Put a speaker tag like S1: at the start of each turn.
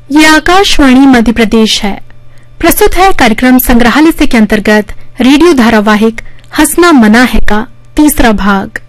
S1: ये आकाशवाणी मध्य प्रदेश है। प्रस्तुत है कार्यक्रम संग्रहालय से के अंतर्गत रेडियो धारावाहिक हंसना मना है का तीसरा भाग।